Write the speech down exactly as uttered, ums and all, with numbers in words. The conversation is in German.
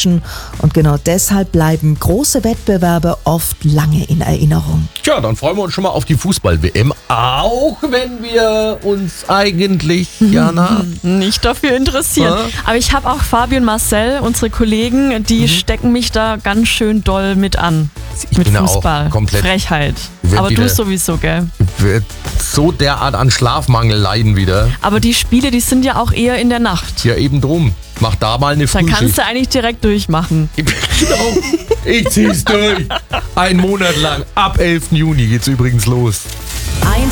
Menschen. Und genau deshalb bleiben große Wettbewerbe oft lange in Erinnerung. Tja, dann freuen wir uns schon mal auf die Fußball-W M. Auch wenn wir uns eigentlich, Jana, nicht dafür interessieren. Ja. Aber ich habe auch Fabi und Marcel, unsere Kollegen, die Mhm. stecken mich da ganz schön doll mit an. Ich mit bin ja auch Fußball. komplett- Frechheit. Wird Aber wieder- du sowieso, gell? wird so derart an Schlafmangel leiden wieder. Aber die Spiele, die sind ja auch eher in der Nacht. Ja, eben drum. Mach da mal eine Dann Frühschicht. kannst du eigentlich direkt durchmachen. Genau. Ich zieh's durch. Ein Monat lang. Ab elften Juni geht's übrigens los.